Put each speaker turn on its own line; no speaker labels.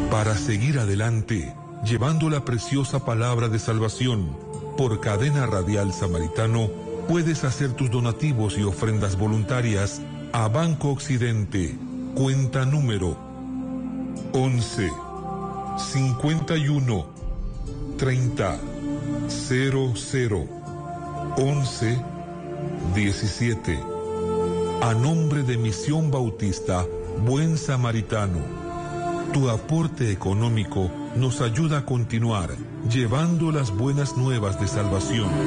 Para seguir adelante, llevando la preciosa palabra de salvación, por Cadena Radial Samaritano, puedes hacer tus donativos y ofrendas voluntarias a Banco Occidente, cuenta número 11 51 30 00 11 17. A nombre de Misión Bautista Buen Samaritano, tu aporte económico nos ayuda a continuar llevando las buenas nuevas de salvación.